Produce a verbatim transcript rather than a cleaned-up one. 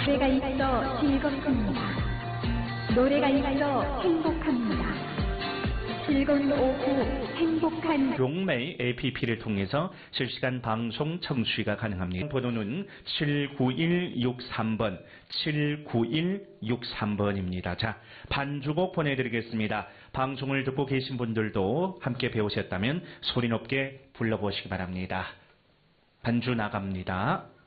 노래가 있어 즐겁습니다. 노래가 있어 행복합니다. 즐거운 오후 행복한 용매의 에이피피를 통해서 실시간 방송 청취가 가능합니다. 번호는 칠구일육삼 번, 칠구일육삼 번입니다. 자, 반주곡 보내드리겠습니다. 방송을 듣고 계신 분들도 함께 배우셨다면 소리 높게 불러보시기 바랍니다. 반주 나갑니다.